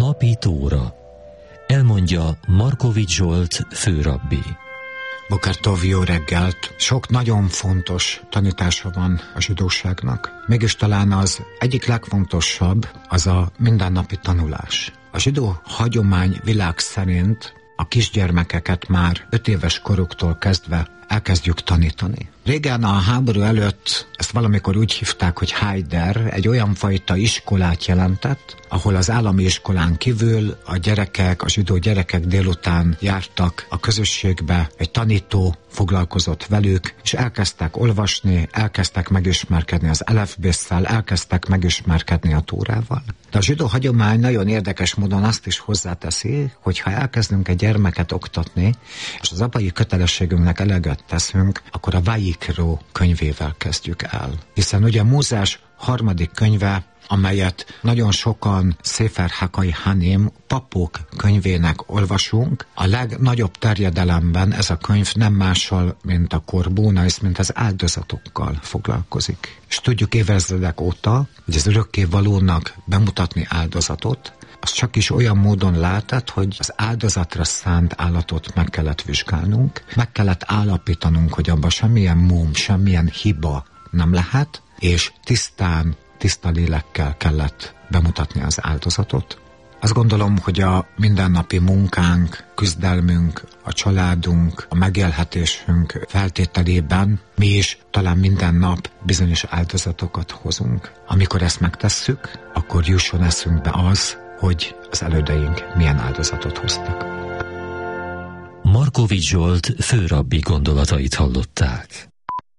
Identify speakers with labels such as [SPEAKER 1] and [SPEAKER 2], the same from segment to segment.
[SPEAKER 1] Napi Tóra. Elmondja Markovics Zsolt főrabbi.
[SPEAKER 2] Bokertov, jó reggelt! Sok nagyon fontos tanítása van a zsidóságnak. Mégis talán az egyik legfontosabb az a mindennapi tanulás. A zsidó hagyomány világ szerint a kisgyermekeket már 5 éves koruktól kezdve elkezdjük tanítani. Régen a háború előtt ezt valamikor úgy hívták, hogy Haider, egy olyan fajta iskolát jelentett, ahol az állami iskolán kívül a gyerekek, a zsidó gyerekek délután jártak a közösségbe, egy tanító foglalkozott velük, és elkezdtek olvasni, elkezdtek megismerkedni az elefbésszel, elkezdtek megismerkedni a Tórával. De a zsidó hagyomány nagyon érdekes módon azt is hozzáteszi, hogy ha elkezdünk egy gyermeket oktatni, és az apai kötelességünknek eleget teszünk, akkor a Vajikro könyvével kezdjük el. Hiszen ugye Mózes 3. könyve, amelyet nagyon sokan Szefer Hakai Hanim, papok könyvének olvasunk, a legnagyobb terjedelemben ez a könyv nem mással, mint a korbónaisz, mint az áldozatokkal foglalkozik. És tudjuk évezredek óta, hogy az örökkévalónak bemutatni áldozatot, az csak is olyan módon lehetett, hogy az áldozatra szánt állatot meg kellett vizsgálnunk, meg kellett állapítanunk, hogy abban semmilyen mum, semmilyen hiba nem lehet, és tiszta lélekkel kellett bemutatni az áldozatot. Azt gondolom, hogy a mindennapi munkánk, küzdelmünk, a családunk, a megélhetésünk feltételében mi is talán minden nap bizonyos áldozatokat hozunk. Amikor ezt megtesszük, akkor jusson eszünkbe az, hogy az elődeink milyen áldozatot hoztak.
[SPEAKER 1] Markovics Zsolt főrabbi gondolatait hallották.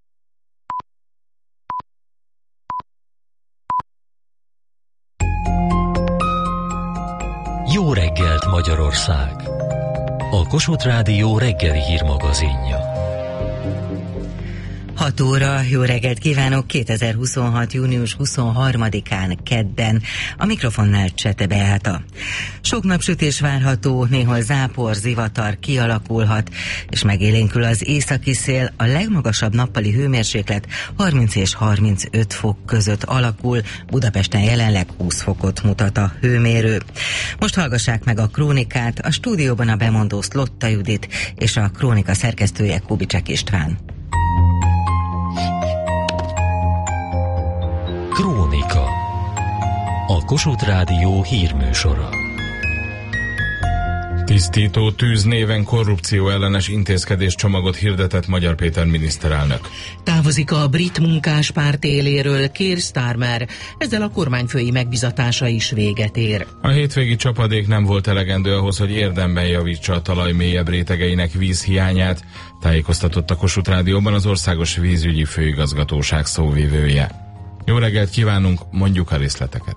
[SPEAKER 1] Jó reggelt, Magyarország! A Kossuth Rádió reggeli hírmagazinja.
[SPEAKER 3] 6 óra, jó reggelt kívánok, 2026. június 23-án kedden. A mikrofonnál Csete Beáta. Sok napsütés várható, néhol zápor, zivatar kialakulhat, és megélénkül az északi szél. A legmagasabb nappali hőmérséklet 30 és 35 fok között alakul, Budapesten jelenleg 20 fokot mutat a hőmérő. Most hallgassák meg a krónikát, a stúdióban a bemondó Szlotta Judit és a krónika szerkesztője Kubicsek István.
[SPEAKER 1] Krónika. A Kossuth Rádió hírműsora.
[SPEAKER 4] Tisztító tűz néven korrupció ellenes intézkedéscsomagot hirdetett Magyar Péter miniszterelnök.
[SPEAKER 5] Távozik a brit munkáspárt éléről Keir Starmer, ezzel a kormányfői megbizatása is véget ér.
[SPEAKER 4] A hétvégi csapadék nem volt elegendő ahhoz, hogy érdemben javítsa a talaj mélyebb rétegeinek vízhiányát, tájékoztatott a Kossuth Rádióban az Országos Vízügyi Főigazgatóság szóvivője. Jó reggelt kívánunk, mondjuk a részleteket.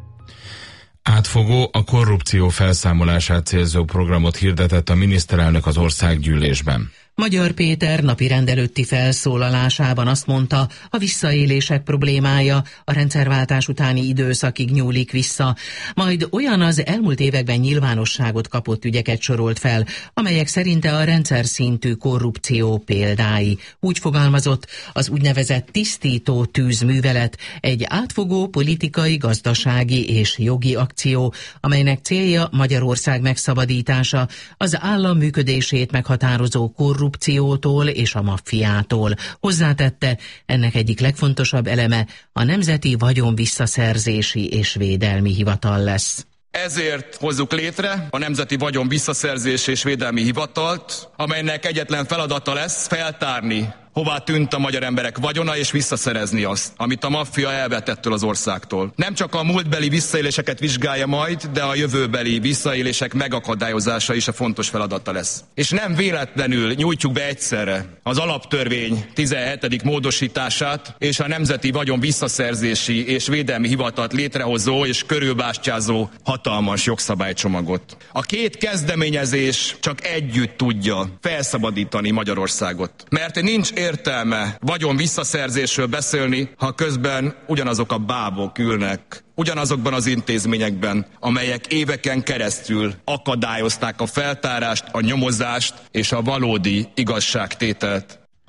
[SPEAKER 4] Átfogó, a korrupció felszámolását célzó programot hirdetett a miniszterelnök az országgyűlésben.
[SPEAKER 5] Magyar Péter napirend előtti felszólalásában azt mondta, a visszaélések problémája a rendszerváltás utáni időszakig nyúlik vissza, majd olyan az elmúlt években nyilvánosságot kapott ügyeket sorolt fel, amelyek szerinte a rendszer szintű korrupció példái. Úgy fogalmazott, az úgynevezett tisztító tűzművelet egy átfogó politikai, gazdasági és jogi akció, amelynek célja Magyarország megszabadítása, az állam működését meghatározó korrupciótól és a maffiától. Hozzátette, ennek egyik legfontosabb eleme a Nemzeti Vagyon Visszaszerzési és Védelmi Hivatal lesz.
[SPEAKER 6] Ezért hozzuk létre a Nemzeti Vagyon Visszaszerzési és Védelmi Hivatalt, amelynek egyetlen feladata lesz feltárni, hová tűnt a magyar emberek vagyona, és visszaszerezni azt, amit a maffia elvett ettől az országtól. Nem csak a múltbeli visszaéléseket vizsgálja majd, de a jövőbeli visszaélések megakadályozása is a fontos feladata lesz. És nem véletlenül nyújtjuk be egyszerre az alaptörvény 17. módosítását és a Nemzeti Vagyon Visszaszerzési és Védelmi Hivatalt létrehozó és körülbástyázó hatalmas jogszabálycsomagot. A két kezdeményezés csak együtt tudja felszabadítani Magyarországot. Mert nincs értelme vagyon visszaszerzésről beszélni, ha közben ugyanazok a bábok ülnek ugyanazokban az intézményekben, amelyek éveken keresztül akadályozták a feltárást, a nyomozást és a valódi igazságtételt.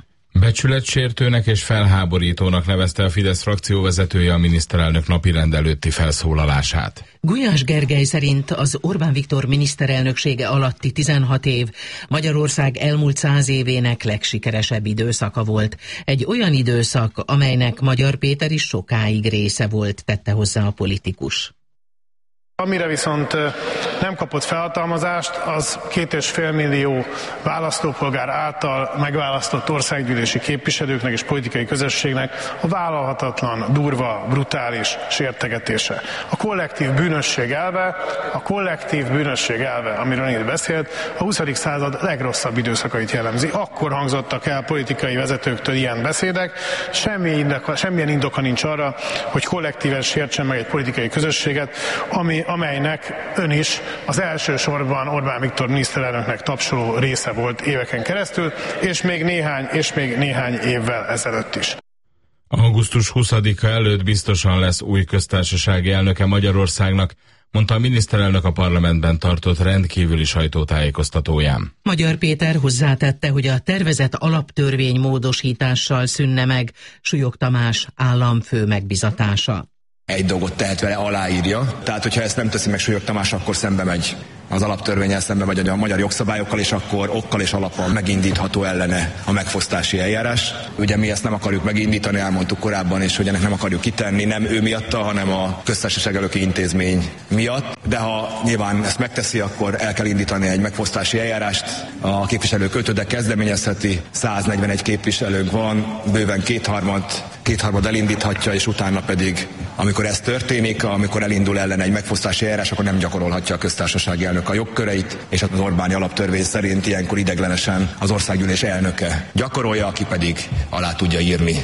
[SPEAKER 4] Becsületsértőnek és felháborítónak nevezte a Fidesz frakcióvezetője a miniszterelnök napirend előtti felszólalását.
[SPEAKER 5] Gulyás Gergely szerint az Orbán Viktor miniszterelnöksége alatti 16 év Magyarország elmúlt 100 évének legsikeresebb időszaka volt. Egy olyan időszak, amelynek Magyar Péter is sokáig része volt, tette hozzá a politikus.
[SPEAKER 7] Amire viszont nem kapott felhatalmazást, az 2,5 millió választópolgár által megválasztott országgyűlési képviselőknek és politikai közösségnek a vállalhatatlan, durva, brutális sértegetése. A kollektív bűnösség elve, amiről itt beszélt, a 20. század legrosszabb időszakait jellemzi. Akkor hangzottak el politikai vezetőktől ilyen beszédek, semmilyen indoka nincs arra, hogy kollektíven sértsen meg egy politikai közösséget, amelynek ön is az elsősorban Orbán Viktor miniszterelnöknek tapsoló része volt éveken keresztül, és még néhány évvel ezelőtt is.
[SPEAKER 4] Augusztus 20-a előtt biztosan lesz új köztársasági elnöke Magyarországnak, mondta a miniszterelnök a parlamentben tartott rendkívüli sajtótájékoztatóján.
[SPEAKER 5] Magyar Péter hozzátette, hogy a tervezett alaptörvény módosítással szűnne meg Súlyog Tamás államfő megbizatása.
[SPEAKER 8] Egy dolgot tehet vele, aláírja. Tehát, hogyha ezt nem teszi meg Súlyog Tamás, akkor szembe megy az alaptörvénnyel, szembe megy a magyar jogszabályokkal, és akkor okkal és alappal megindítható ellene a megfosztási eljárás. Ugye mi ezt nem akarjuk megindítani, elmondtuk korábban, és hogy ennek nem akarjuk kitenni, nem ő miatta, hanem a köztársaság elnöki intézmény miatt. De ha nyilván ezt megteszi, akkor el kell indítani egy megfosztási eljárást. A képviselők 5-öde kezdeményezheti, 141 képviselőnk van, bőven kétharmad elindíthatja, és utána pedig, amikor ez történik, amikor elindul ellen egy megfosztási eljárás, akkor nem gyakorolhatja a köztársasági elnök a jogköreit, és az Orbáni alaptörvény szerint ilyenkor ideiglenesen az országgyűlés elnöke gyakorolja, aki pedig alá tudja írni.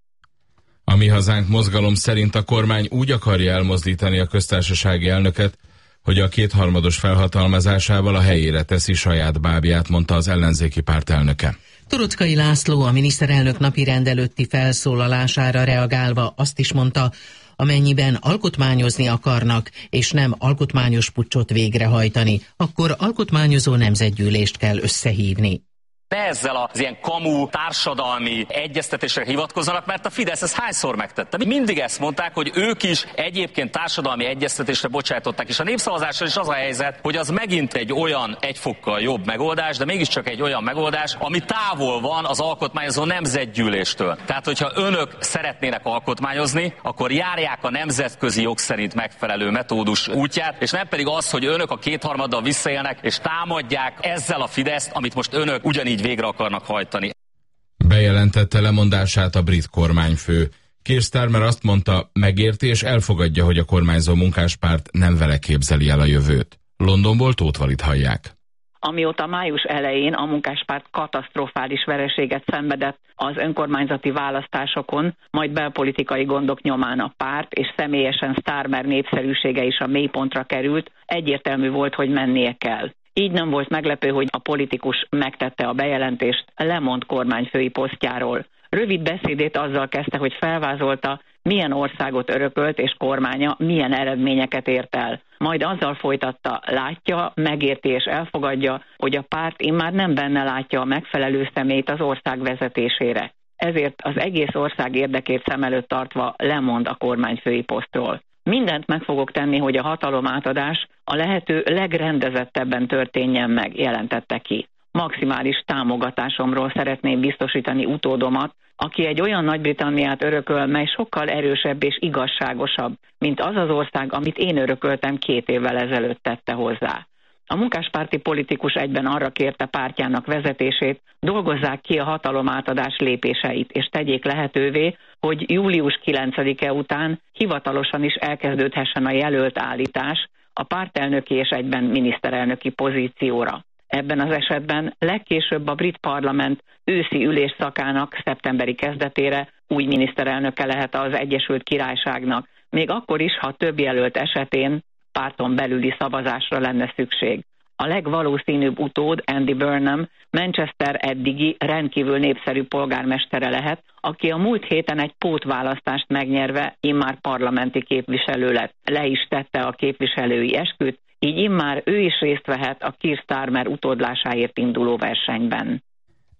[SPEAKER 4] A Mi Hazánk mozgalom szerint a kormány úgy akarja elmozdítani a köztársasági elnöket, hogy a kétharmados felhatalmazásával a helyére teszi saját bábját, mondta az ellenzéki párt elnöke.
[SPEAKER 5] Toroczkai László a miniszterelnök napirend előtti felszólalására reagálva azt is mondta, amennyiben alkotmányozni akarnak, és nem alkotmányos puccsot végrehajtani, akkor alkotmányozó nemzetgyűlést kell összehívni.
[SPEAKER 9] Ne ezzel az ilyen kamu társadalmi egyeztetésre hivatkozzanak, mert a Fidesz ezt hányszor megtette. Mindig ezt mondták, hogy ők is egyébként társadalmi egyeztetésre bocsájtották, és a népszavazással is az a helyzet, hogy az megint egy olyan egy fokkal jobb megoldás, de mégiscsak egy olyan megoldás, ami távol van az alkotmányozó nemzetgyűléstől. Tehát, hogyha önök szeretnének alkotmányozni, akkor járják a nemzetközi jog szerint megfelelő metódus útját, és nem pedig az, hogy önök a kétharmaddal visszaélnek, és támadják ezzel a Fideszt, amit most önök ugyanígy végre akarnak hajtani.
[SPEAKER 4] Bejelentette lemondását a brit kormányfő. Keir Starmer azt mondta, megérti és elfogadja, hogy a kormányzó munkáspárt nem vele képzeli el a jövőt. Londonból Tóth Valit hallják.
[SPEAKER 10] Amióta május elején a munkáspárt katasztrofális vereséget szenvedett az önkormányzati választásokon, majd belpolitikai gondok nyomán a párt és személyesen Starmer népszerűsége is a mélypontra került, egyértelmű volt, hogy mennie kell. Így nem volt meglepő, hogy a politikus megtette a bejelentést, lemond kormányfői posztjáról. Rövid beszédét azzal kezdte, hogy felvázolta, milyen országot örökölt és kormánya milyen eredményeket ért el. Majd azzal folytatta, látja, megérti és elfogadja, hogy a párt immár nem benne látja a megfelelő személyt az ország vezetésére. Ezért az egész ország érdekét szem előtt tartva lemond a kormányfői posztról. Mindent meg fogok tenni, hogy a hatalomátadás a lehető legrendezettebben történjen meg, jelentette ki. Maximális támogatásomról szeretném biztosítani utódomat, aki egy olyan Nagy-Britanniát örököl, mely sokkal erősebb és igazságosabb, mint az az ország, amit én örököltem 2 évvel ezelőtt, tette hozzá. A munkáspárti politikus egyben arra kérte pártjának vezetését, dolgozzák ki a hatalomátadás lépéseit, és tegyék lehetővé, hogy július 9-e után hivatalosan is elkezdődhessen a jelölt állítás a pártelnöki és egyben miniszterelnöki pozícióra. Ebben az esetben legkésőbb a brit parlament őszi ülésszakának szeptemberi kezdetére új miniszterelnöke lehet az Egyesült Királyságnak, még akkor is, ha több jelölt esetén párton belüli szavazásra lenne szükség. A legvalószínűbb utód, Andy Burnham, Manchester eddigi rendkívül népszerű polgármestere lehet, aki a múlt héten egy pótválasztást megnyerve immár parlamenti képviselő lett. Le is tette a képviselői esküt, így immár ő is részt vehet a Keir Starmer utódlásáért induló versenyben.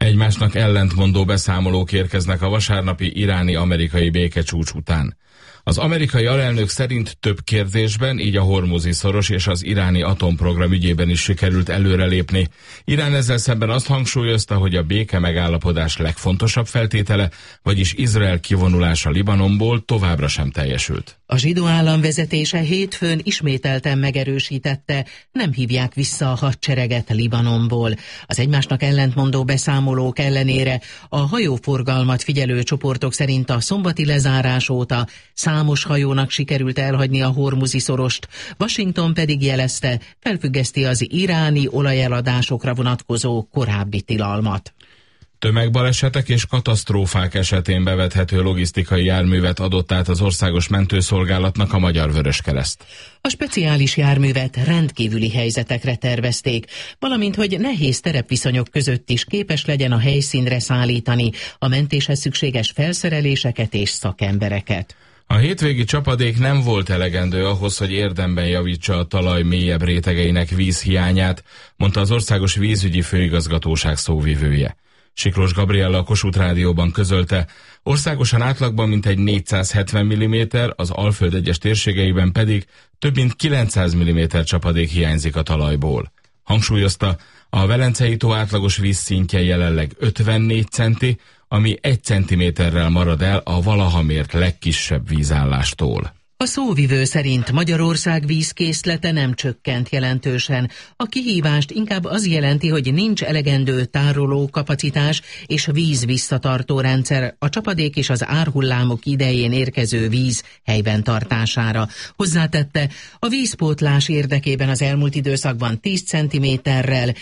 [SPEAKER 4] Egymásnak ellentmondó beszámolók érkeznek a vasárnapi iráni-amerikai békecsúcs után. Az amerikai alelnök szerint több kérdésben, így a Hormuzi szoros és az iráni atomprogram ügyében is sikerült előrelépni. Irán ezzel szemben azt hangsúlyozta, hogy a béke megállapodás legfontosabb feltétele, vagyis Izrael kivonulása Libanonból továbbra sem teljesült.
[SPEAKER 5] A zsidó állam vezetése hétfőn ismételten megerősítette, nem hívják vissza a hadsereget Libanonból. Az egymásnak ellentmondó beszámolók ellenére a hajóforgalmat figyelő csoportok szerint a szombati lezárás óta számos hajónak sikerült elhagyni a Hormuzi szorost, Washington pedig jelezte, felfüggeszti az iráni olajeladásokra vonatkozó korábbi tilalmat.
[SPEAKER 4] Tömegbalesetek és katasztrófák esetén bevethető logisztikai járművet adott át az Országos Mentőszolgálatnak a Magyar Vöröskereszt.
[SPEAKER 5] A speciális járművet rendkívüli helyzetekre tervezték, valamint hogy nehéz terepviszonyok között is képes legyen a helyszínre szállítani a mentéshez szükséges felszereléseket és szakembereket.
[SPEAKER 4] A hétvégi csapadék nem volt elegendő ahhoz, hogy érdemben javítsa a talaj mélyebb rétegeinek vízhiányát, mondta az Országos Vízügyi Főigazgatóság szóvivője. Siklós Gabriella a Kossuth Rádióban közölte, országosan átlagban mintegy 470 mm, az Alföld egyes térségeiben pedig több mint 900 mm csapadék hiányzik a talajból. Hangsúlyozta, a Velencei tó átlagos vízszintje jelenleg 54 centi, ami 1 centiméterrel marad el a valaha mért legkisebb vízállástól.
[SPEAKER 5] A szóvivő szerint Magyarország vízkészlete nem csökkent jelentősen. A kihívást inkább az jelenti, hogy nincs elegendő tároló kapacitás és víz visszatartó rendszer a csapadék és az árhullámok idején érkező víz helyben tartására. Hozzátette, a vízpótlás érdekében az elmúlt időszakban 10 cm-rel,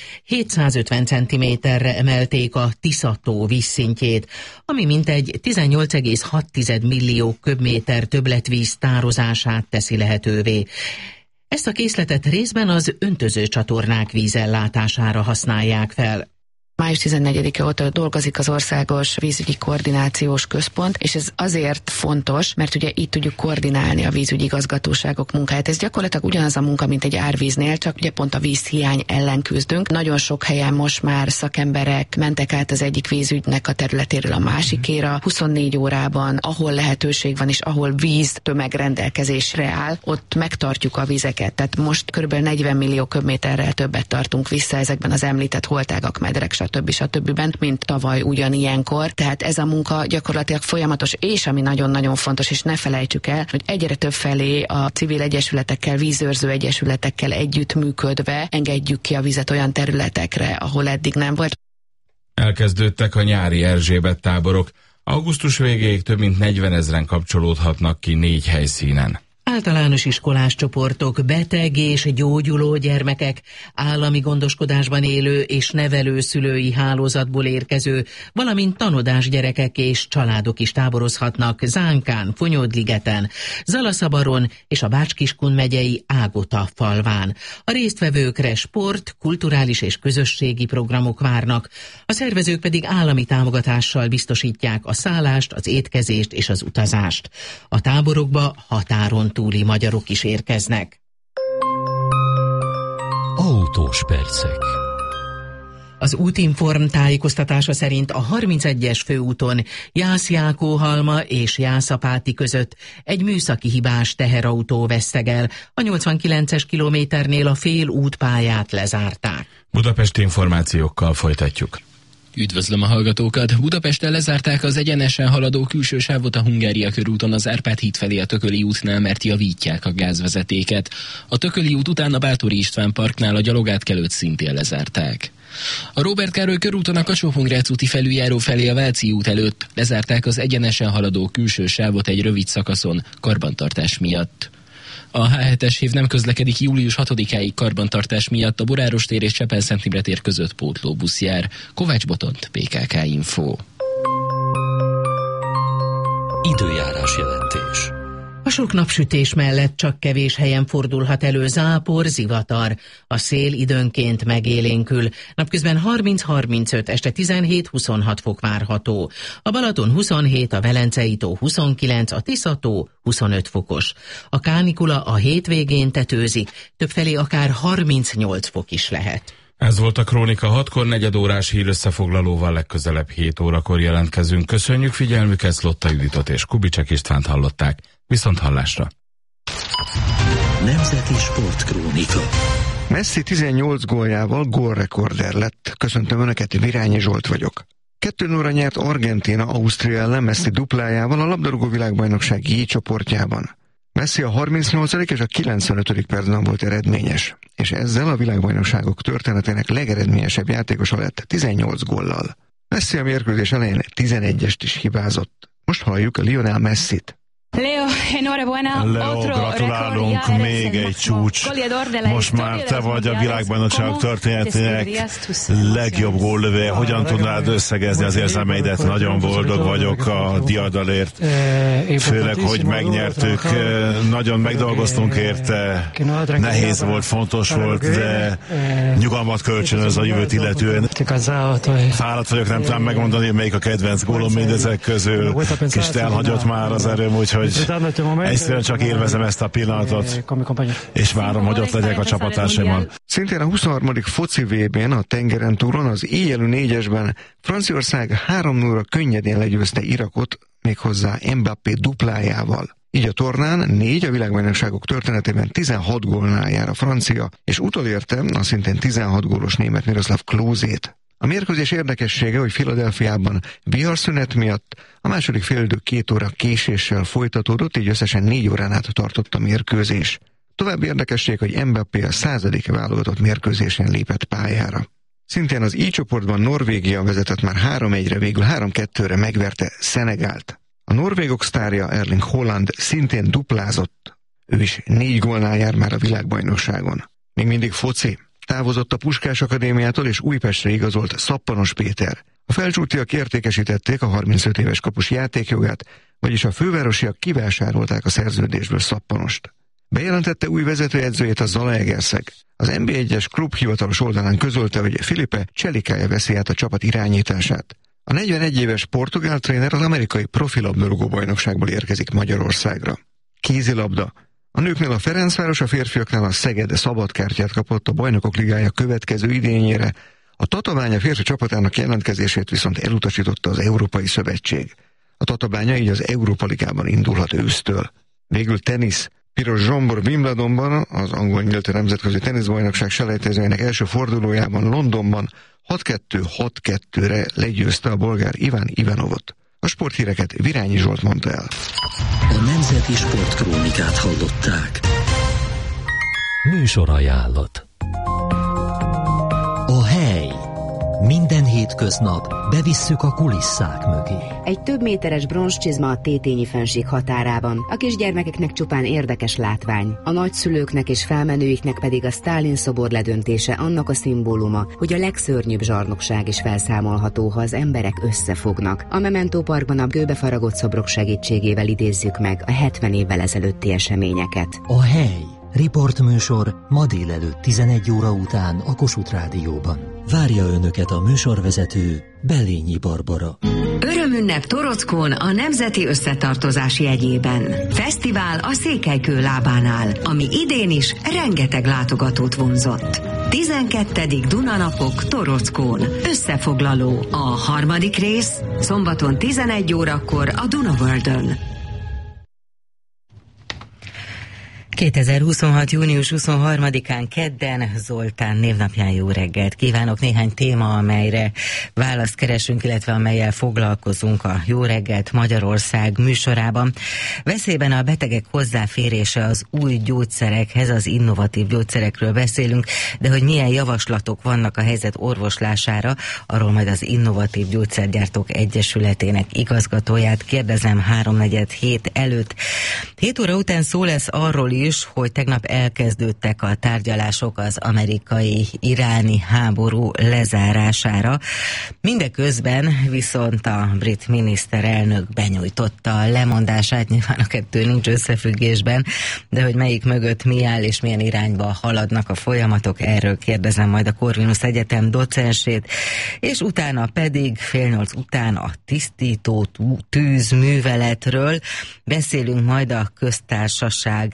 [SPEAKER 5] 750 cm-re emelték a Tisza-tó vízszintjét, ami mintegy 18,6 millió köbméter többletvíz tározását teszi lehetővé. Ezt a készletet részben az öntöző csatornák vízellátására használják fel.
[SPEAKER 11] Május 14-e óta dolgozik az Országos Vízügyi Koordinációs Központ, és ez azért fontos, mert ugye így tudjuk koordinálni a vízügyi igazgatóságok munkáját. Ez gyakorlatilag ugyanaz a munka, mint egy árvíznél, csak ugye pont a vízhiány ellen küzdünk. Nagyon sok helyen most már szakemberek mentek át az egyik vízügynek a területéről a másikéra. 24 órában, ahol lehetőség van és ahol víz tömegrendelkezésre áll, ott megtartjuk a vizeket. Tehát most kb. 40 millió köbméterrel többet tartunk vissza ezekben az említett holtágak, medrek, stb. Mint tavaly ugyanilyenkor. Tehát ez a munka gyakorlatilag folyamatos, és ami nagyon-nagyon fontos, és ne felejtsük el, hogy egyre több felé a civil egyesületekkel, vízőrző egyesületekkel együttműködve engedjük ki a vizet olyan területekre, ahol eddig nem volt.
[SPEAKER 4] Elkezdődtek a nyári Erzsébet táborok. Augusztus végéig több mint 40 000-en kapcsolódhatnak ki 4 helyszínen.
[SPEAKER 5] Általános iskolás csoportok, beteg és gyógyuló gyermekek, állami gondoskodásban élő és nevelő szülői hálózatból érkező, valamint tanodás gyerekek és családok is táborozhatnak Zánkán, Fonyódligeten, Zalaszabaron és a Bács-Kiskun megyei Ágota falván. A résztvevőkre sport, kulturális és közösségi programok várnak, a szervezők pedig állami támogatással biztosítják a szállást, az étkezést és az utazást. A táborokba határon túli magyarok is érkeznek.
[SPEAKER 1] Autós percek.
[SPEAKER 5] Az Útinform tájékoztatása szerint a 31-es főúton Jász-Jákóhalma és Jászapáti között egy műszaki hibás teherautó vesztegel. A 89-es kilométernél a fél útpályát lezárták.
[SPEAKER 4] Budapesti információkkal folytatjuk.
[SPEAKER 12] Üdvözlöm a hallgatókat! Budapesten lezárták az egyenesen haladó külső sávot a Hungária körúton az Árpád híd felé a Tököli útnál, mert javítják a gázvezetéket. A Tököli út után a Báthori István parknál a gyalogátkelőt szintén lezárták. A Róbert Károly körúton a Kacsó-Pongrác úti felüljáró felé a Váci út előtt lezárták az egyenesen haladó külső sávot egy rövid szakaszon karbantartás miatt. A H7-es hév nem közlekedik július 6-áig karbantartás miatt, a Boráros tér és Csepel-Szentmibre tér között pótlóbusz jár. Kovács Botont, PKK Info.
[SPEAKER 1] Időjárás jelentés.
[SPEAKER 5] A sok napsütés mellett csak kevés helyen fordulhat elő zápor, zivatar. A szél időnként megélénkül. Napközben 30-35, este 17-26 fok várható. A Balaton 27, a Velencei tó 29, a Tisza-tó 25 fokos. A kánikula a hétvégén tetőzik, többfelé akár 38 fok is lehet.
[SPEAKER 4] Ez volt a Krónika 6-kor, 4 órás hírösszefoglalóval, legközelebb 7 órakor jelentkezünk. Köszönjük figyelmüket, Szlotta Juditot és Kubicek Istvánt hallották. Viszont hallásra!
[SPEAKER 1] Nemzeti Sportkrónika.
[SPEAKER 13] Messi 18 góljával gólrekorder lett. Köszöntöm Önöket, Virányi Zsolt vagyok. 2-0-ra nyert Argentína Ausztria ellen Messi duplájával a labdarúgó világbajnokság J csoportjában. Messi a 38. és a 95. percben volt eredményes, és ezzel a világbajnokságok történetének legeredményesebb játékosa lett 18 góllal. Messi a mérkőzés elején 11-est is hibázott. Most halljuk a Lionel Messit.
[SPEAKER 14] Leo, gratulálunk, még egy csúcs. Most már te vagy a világbajnokságok történetének legjobb góllövője. Hogyan tudnád összegezni az érzelmeidet? Nagyon boldog vagyok a diadalért, főleg, hogy megnyertük. Nagyon megdolgoztunk érte. Nehéz volt, fontos volt, de nyugalmat kölcsönöz a jövőt illetően. Fáradt vagyok, nem tudom megmondani, melyik a kedvenc gólom mindezek közül. Kicsit elhagyott már az erőm, úgyhogy egyszerűen csak élvezem ezt a pillanatot, és várom, hogy ott legyek a csapattársaimmal.
[SPEAKER 13] Szintén a 23. foci VB-n a tengeren túron az éjjelű 4-esben Franciaország 3-0-ra könnyedén legyőzte Irakot, méghozzá Mbappé duplájával. Így a tornán 4 a világbajnokságok történetében 16 gólnál jár a francia, és utolérte a szintén 16 gólos német Miroslav Klózét. A mérkőzés érdekessége, hogy Philadelphiában viharszünet miatt a második félidő 2 óra késéssel folytatódott, így összesen 4 órán át tartott a mérkőzés. További érdekesség, hogy Mbappé a 100. válogatott mérkőzésen lépett pályára. Szintén az I csoportban Norvégia vezetett már 3-1-re, végül 3-2-re megverte Szenegált. A norvégok sztárja Erling Haaland szintén duplázott. Ő is 4 gólnál jár már a világbajnokságon. Még mindig foci. Távozott a Puskás Akadémiától és Újpestre igazolt Szappanos Péter. A felcsútiak értékesítették a 35 éves kapus játékjogát, vagyis a fővárosiak kivásárolták a szerződésből Szappanost. Bejelentette új vezetőedzőjét a Zalaegerszeg. Az NB1-es klub hivatalos oldalán közölte, hogy Filipe Cselikája veszi át a csapat irányítását. A 41 éves portugál tréner az amerikai profilabdarúgó bajnokságból érkezik Magyarországra. Kézilabda. A nőknél a Ferencváros, a férfiaknál a Szeged szabadkártyát kapott a Bajnokok Ligája következő idényére, a Tatabánya férfi csapatának jelentkezését viszont elutasította az Európai Szövetség. A Tatabánya így az Európa Ligában indulhat ősztől. Végül tenisz. Piros Zsombor Wimbledonban, az angol nyílt nemzetközi teniszbajnokság selejtezőjének első fordulójában Londonban 6-2-6-2-re legyőzte a bolgár Iván Ivanovot. A sporthíreket Virányi Zsolt mondta el.
[SPEAKER 1] A Nemzeti Sportkrónikát hallották. Műsorajánlat. A hely. Minden hétköznap bevisszük a kulisszák mögé.
[SPEAKER 15] Egy több méteres bronzcsizma a Tétényi fennsík határában. A kisgyermekeknek csupán érdekes látvány. A nagyszülőknek és felmenőiknek pedig a Sztálin szobor ledöntése annak a szimbóluma, hogy a legszörnyűbb zsarnokság is felszámolható, ha az emberek összefognak. A Memento Parkban a kőbefaragott szobrok segítségével idézzük meg a 70 évvel ezelőtti eseményeket.
[SPEAKER 1] A hely. Riportműsor ma délelőtt 11 óra után a Kossuth Rádióban. Várja Önöket a műsorvezető, Belényi Barbara.
[SPEAKER 16] Örömünnep Torockón a Nemzeti Összetartozás jegyében. Fesztivál a Székelykő lábánál, ami idén is rengeteg látogatót vonzott. 12. Dunanapok Torockón. Összefoglaló. A harmadik rész szombaton 11 órakor a Dunaworldön.
[SPEAKER 3] 2026. június 23-án kedden Zoltán névnapján jó reggelt kívánok. Néhány téma, amelyre választ keresünk, illetve amellyel foglalkozunk a Jó reggelt Magyarország műsorában. Veszélyben a betegek hozzáférése az új gyógyszerekhez, az innovatív gyógyszerekről beszélünk, de hogy milyen javaslatok vannak a helyzet orvoslására, arról majd az Innovatív Gyógyszergyártók Egyesületének igazgatóját kérdezem 3:47 előtt. 7 óra után szó lesz arról is, hogy tegnap elkezdődtek a tárgyalások az amerikai-iráni háború lezárására. Mindeközben viszont a brit miniszterelnök benyújtotta a lemondását, nyilván a kettő nincs összefüggésben, de hogy melyik mögött mi áll és milyen irányba haladnak a folyamatok, erről kérdezem majd a Corvinus Egyetem docensét, és utána pedig 7:30 után a tisztító tűzműveletről beszélünk majd a köztársaság elnök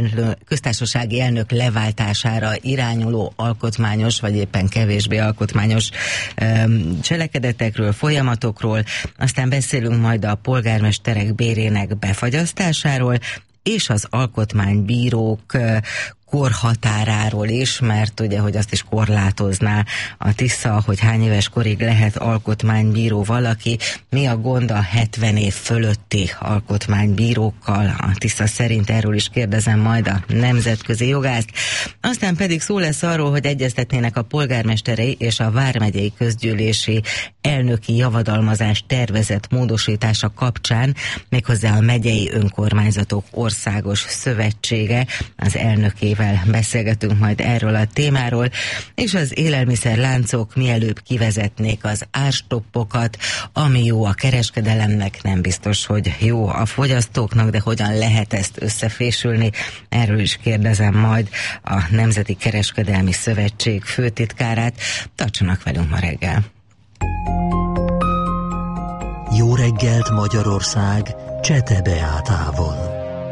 [SPEAKER 3] köztársasági elnök leváltására irányuló alkotmányos, vagy éppen kevésbé alkotmányos cselekedetekről, folyamatokról, aztán beszélünk majd a polgármesterek bérének befagyasztásáról, és az alkotmánybírók korhatáráról is, mert ugye, hogy azt is korlátozná a Tisza, hogy hány éves korig lehet alkotmánybíró valaki. Mi a gond a 70 év fölötti alkotmánybírókkal? A Tisza szerint erről is kérdezem majd a nemzetközi jogászt. Aztán pedig szó lesz arról, hogy egyeztetnének a polgármesterei és a vármegyei közgyűlési elnöki javadalmazás tervezett módosítása kapcsán, méghozzá a megyei önkormányzatok országos szövetsége az elnökével beszélgetünk majd erről a témáról, és az élelmiszerláncok mielőbb kivezetnék az árstoppokat, ami jó a kereskedelemnek, nem biztos, hogy jó a fogyasztóknak, de hogyan lehet ezt összefésülni, erről is kérdezem majd a Nemzeti Kereskedelmi Szövetség főtitkárát. Tartsanak velünk ma reggel!
[SPEAKER 1] Jó reggelt Magyarország, Csete Beátával.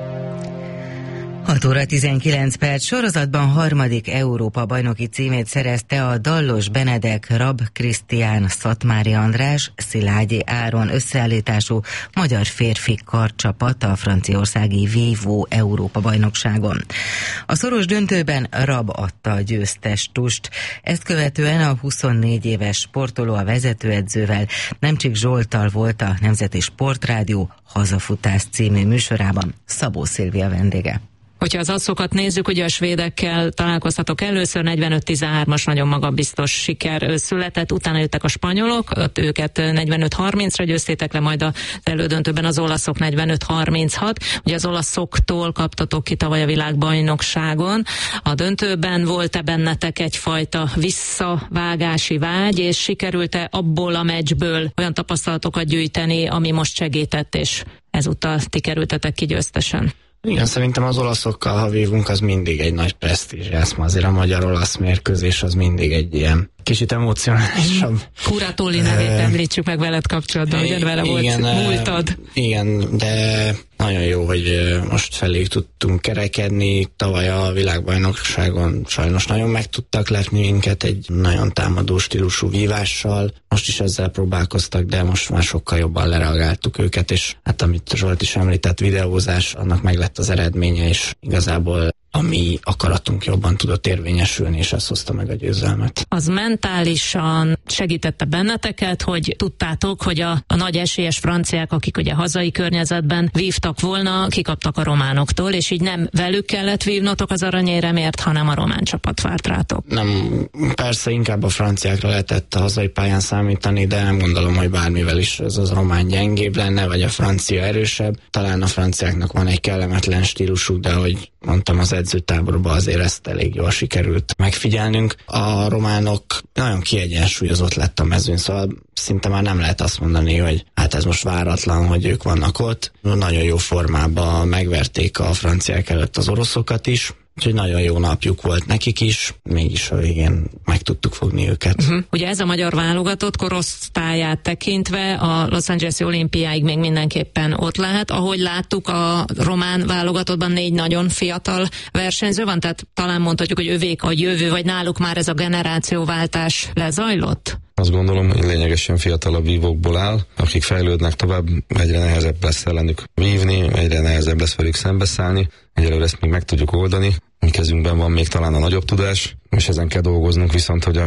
[SPEAKER 3] 6 óra 19 perc, sorozatban harmadik Európa bajnoki címét szerezte a Dallos Benedek, Rab Krisztián, Szatmári András, Szilágyi Áron összeállítású magyar férfi karcsapat a franciaországi Vívó Európa bajnokságon. A szoros döntőben Rab adta a győztestust. Ezt követően a 24 éves sportoló a vezetőedzővel, Nemcsik Zsolttal volt a Nemzeti Sportrádió Hazafutás című műsorában Szabó Szilvia vendége.
[SPEAKER 17] Hogyha az asszokat nézzük, ugye a svédekkel találkoztatok először, 45-13-as nagyon magabiztos siker született, utána jöttek a spanyolok, őket 45-30-ra győztétek le, majd az elődöntőben az olaszok 45-36, ugye az olaszoktól kaptatok ki tavaly a világbajnokságon. A döntőben volt-e bennetek egyfajta visszavágási vágy, és sikerült-e abból a meccsből olyan tapasztalatokat gyűjteni, ami most segített, és ezúttal ti kerültetek ki győztesen?
[SPEAKER 18] Igen, szerintem az olaszokkal, ha vívunk, az mindig egy nagy presztízs. Azért a magyar-olasz mérkőzés az mindig egy ilyen kicsit emocionálisabb.
[SPEAKER 17] Kuratoli nevét említsük meg veled kapcsolatban, ugye vele volt múltad.
[SPEAKER 18] Igen, de nagyon jó, hogy most felé tudtunk kerekedni. Tavaly a világbajnokságon sajnos nagyon meg tudtak lepni minket egy nagyon támadó stílusú vívással. Most is ezzel próbálkoztak, de most már sokkal jobban lereagáltuk őket, és hát amit Zsolt is említett, videózás, annak meg lett az eredménye, és igazából a mi akaratunk jobban tudott érvényesülni, és ez hozta meg a győzelmet.
[SPEAKER 17] Az mentálisan segítette benneteket, hogy tudtátok, hogy a nagy esélyes franciák, akik ugye hazai környezetben vívtak volna, kikaptak a románoktól, és így nem velük kellett vívnotok az aranyéremért, hanem a román csapat várt rátok.
[SPEAKER 18] Nem, persze inkább a franciákra lehetett a hazai pályán számítani, de nem gondolom, hogy bármivel is ez az román gyengébb lenne, vagy a francia erősebb. Talán a franciáknak van egy kellemetlen stílusuk, de hogy mondtam, az edzőtáborban azért ezt elég jól sikerült megfigyelnünk. A románok nagyon kiegyensúlyozott lett a mezőn, szóval szinte már nem lehet azt mondani, hogy hát ez most váratlan, hogy ők vannak ott. Nagyon jó formában megverték a franciák előtt az oroszokat is, úgyhogy nagyon jó napjuk volt nekik is, mégis a végén meg tudtuk fogni őket.
[SPEAKER 17] Ugye ez a magyar válogatott korosztályát tekintve a Los Angeles-i olimpiáig még mindenképpen ott lehet. Ahogy láttuk, a román válogatottban 4 nagyon fiatal versenyző van, tehát talán mondhatjuk, hogy övék a jövő, vagy náluk már ez a generációváltás lezajlott?
[SPEAKER 19] Azt gondolom, hogy lényegesen fiatalabb vívókból áll, akik fejlődnek tovább, egyre nehezebb lesz ellenük vívni, egyre nehezebb lesz velük szembeszállni, egyelőre ezt még meg tudjuk oldani. Mi kezünkben van még talán a nagyobb tudás, és ezen kell dolgoznunk, viszont hogy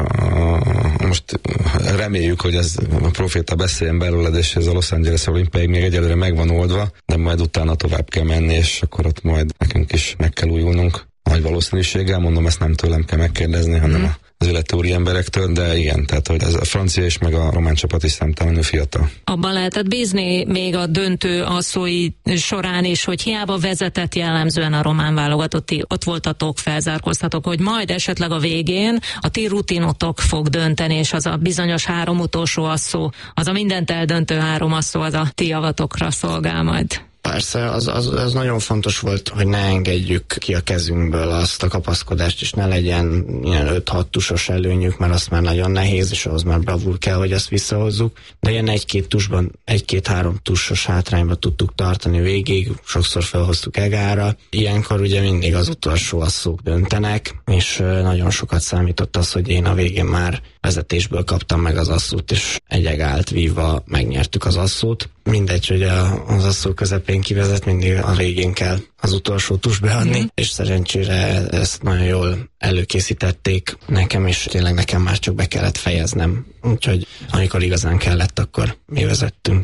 [SPEAKER 19] most reméljük, hogy ez a proféta beszéljen belőled, és ez a Los Angeles olimpiáig még egyelőre meg van oldva, de majd utána tovább kell menni, és akkor ott majd nekünk is meg kell újulnunk. Nagy valószínűséggel, mondom, ezt nem tőlem kell megkérdezni, hanem az illető úri emberektől, de igen, tehát hogy ez a francia és meg a román csapat is számtalanul fiatal.
[SPEAKER 17] Abban lehetett bízni még a döntő asszói során is, hogy hiába vezetett jellemzően a román válogatott, ott voltatok, felzárkóztatok, hogy majd esetleg a végén a ti rutinotok fog dönteni, és az a bizonyos 3 utolsó asszó, az a mindent eldöntő 3 asszó, az a ti javatokra szolgál majd.
[SPEAKER 18] Persze, az nagyon fontos volt, hogy ne engedjük ki a kezünkből azt a kapaszkodást, és ne legyen ilyen 5-6 tusos előnyük, mert azt már nagyon nehéz, és ahhoz már bravúr kell, hogy ezt visszahozzuk. De ilyen 1-2 tusban, 1-2-3 tusos hátrányba tudtuk tartani végig, sokszor felhoztuk egára. Ilyenkor ugye mindig az utolsó asszók döntenek, és nagyon sokat számított az, hogy én a végén már vezetésből kaptam meg az asszót, és egy egált vívva megnyertük az asszót. Mindegy, hogy az asszó közepén kivezet, mindig a végén kell az utolsó tus beadni, és szerencsére ezt nagyon jól előkészítették nekem, és tényleg nekem már csak be kellett fejeznem. Úgyhogy amikor igazán kellett, akkor mi vezettünk.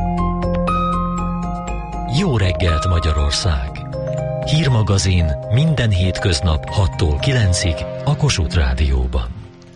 [SPEAKER 1] Jó reggelt, Magyarország! Hírmagazin minden hétköznap 6-tól 9-ig a Kossuth Rádióban.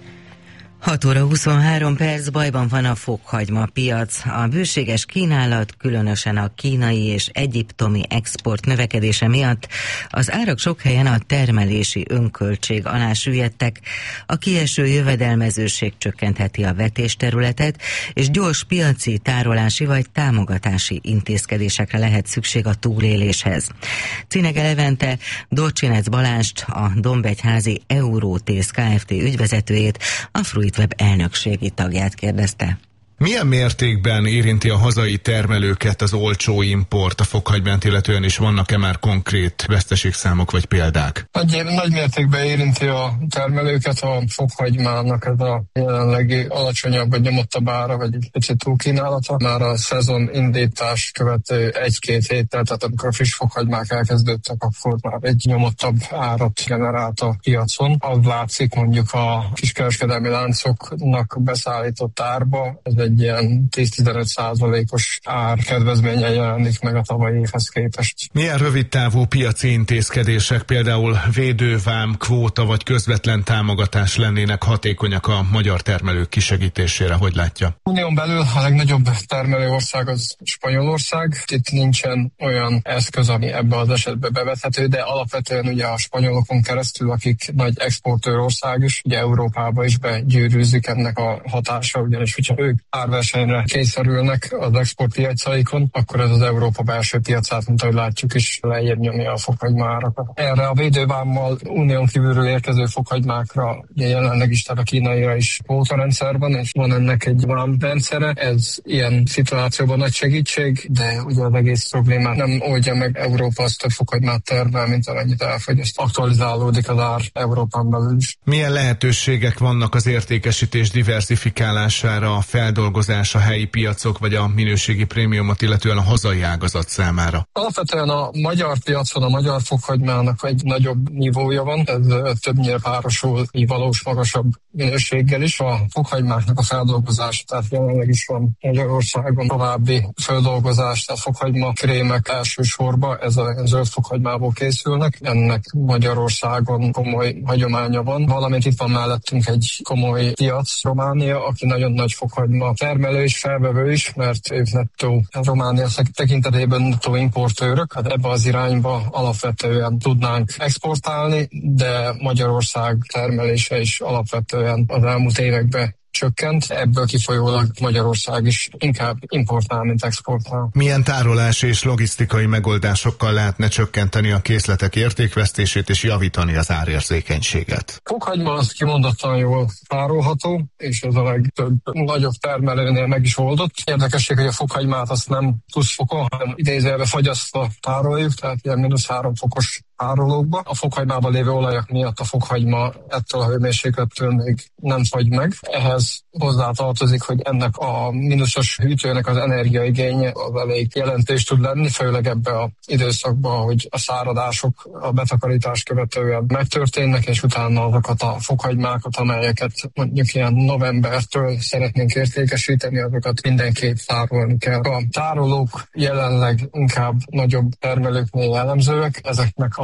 [SPEAKER 3] 6 óra 23 perc, bajban van a fokhagyma piac. A bőséges kínálat, különösen a kínai és egyiptomi export növekedése miatt az árak sok helyen a termelési önköltség alá süllyedtek. A kieső jövedelmezőség csökkentheti a vetésterületet, és gyors piaci, tárolási vagy támogatási intézkedésekre lehet szükség a túléléshez. Cinege Levente Dorcsinec Balást, a Dombegyházi Eurótész Kft. Ügyvezetőjét, a Fruitweb elnökségi tagját kérdezte.
[SPEAKER 20] Milyen mértékben érinti a hazai termelőket az olcsó import a fokhagymát illetően, és vannak-e már konkrét veszteségszámok vagy példák?
[SPEAKER 21] Nagy mértékben érinti a termelőket a fokhagymának ez a jelenlegi alacsonyabb vagy nyomottabb ára, vagy egy picit túlkínálata. Már a szezon indítás követő 1-2 héttel, tehát amikor a friss fokhagymák elkezdődtek, akkor már egy nyomottabb árat generált a piacon. Az látszik mondjuk a kiskereskedelmi láncoknak beszállított árba, ez egy ilyen 10-15%-os árkedvezményen jelenik meg a tavalyi évhez képest.
[SPEAKER 20] Milyen rövidtávú piaci intézkedések, például védővám, kvóta vagy közvetlen támogatás lennének hatékonyak a magyar termelők kisegítésére, hogy látja?
[SPEAKER 21] Unión belül a legnagyobb termelő ország az Spanyolország. Itt nincsen olyan eszköz, ami ebbe az esetbe bevethető, de alapvetően ugye a spanyolokon keresztül, akik nagy exportőr ország is, ugye Európába is begyűrűzik ennek a hatása, ugyanis hogyha ők árversenyre kényszerülnek az exportpiacaikon, akkor ez az Európa belső piacát, mint ahogy látjuk is, lejjebb nyomja a fokhagymárakat. Erre a védővámmal unión kívülről érkező fokhagymákra ugye jelenleg is, tehát a kínaira is kvótarendszer van, és van ennek egy vámrendszere. Ez ilyen szituációban nagy segítség, de ugye az egész problémát nem oldja meg. Európa az több fokhagymát termel, mint amennyit elfogyaszt. Aktualizálódik az ár Európán belül is.
[SPEAKER 20] Milyen lehetőségek vannak az értékesítés diversifikálására, a feldolgozás, a helyi piacok vagy a minőségi prémiumot, illetően a hazai ágazat számára?
[SPEAKER 21] Alapvetően a magyar piacon a magyar fokhagymának egy nagyobb nívója van, ez többnyire párosul valós magasabb minőséggel is. A fokhagymáknak a feldolgozása, tehát jelenleg is van Magyarországon további feldolgozás, tehát fokhagyma krémek elsősorban, ez a zöld fokhagymából készülnek. Ennek Magyarországon komoly hagyománya van, valamint itt van mellettünk egy komoly piac, Románia, aki nagyon nagy fokhagyma termelő és felvevő is, mert ők nettó Románia tekintetében nettó importőrök. Hát ebbe az irányba alapvetően tudnánk exportálni, de Magyarország termelése is alapvetően az elmúlt években csökkent, ebből kifolyólag Magyarország is inkább importál, mint exportál.
[SPEAKER 20] Milyen tárolási és logisztikai megoldásokkal lehetne csökkenteni a készletek értékvesztését és javítani az árérzékenységet?
[SPEAKER 21] Fokhagyma az kimondottan jól tárolható, és ez a legtöbb nagyobb termelőnél meg is oldott. Érdekesség, hogy a fokhagymát azt nem plusz fokon, hanem idézőjelbe fagyasztva tároljuk, tehát ilyen -3 fokos tárolókba. A fokhagymában lévő olajak miatt a fokhagyma ettől a hőmérséklettől még nem fagy meg. Ehhez hozzátartozik, hogy ennek a mínuszos hűtőnek az energiaigénye az elég jelentős tud lenni, főleg ebbe az időszakban, hogy a száradások a betakarítás követően megtörténnek, és utána azokat a fokhagymákat, amelyeket mondjuk ilyen novembertől szeretnénk értékesíteni, azokat mindenképp tárolni kell. A tárolók jelenleg inkább nagyobb termelőknél jellemzőek, ezeknek a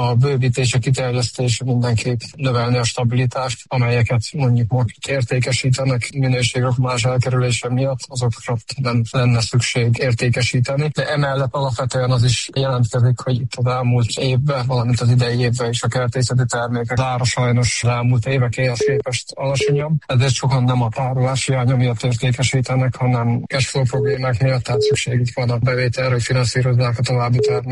[SPEAKER 21] a bővítés, a kiterjesztés mindenképp növelni a stabilitást, amelyeket mondjuk most értékesítenek minőségromlás elkerülése miatt, azokra nem lenne szükség értékesíteni. De emellett alapvetően az is jelentkezik, hogy itt az elmúlt évben, valamint az idei évben is a kertészeti termékek ára sajnos elmúlt évekéhez képest alacsonyabb. Ezért sokan nem a tárolási hiánya miatt értékesítenek, hanem cashflow problémák miatt, tehát szükségük van a bevételre, hogy finanszírozzák a további termelést.